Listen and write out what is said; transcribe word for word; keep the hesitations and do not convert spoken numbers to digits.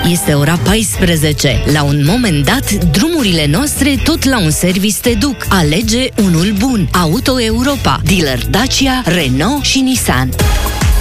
Este ora paisprezece. La un moment dat, drumurile noastre tot la un service te duc. Alege unul bun. Auto Europa. Dealer Dacia, Renault și Nissan.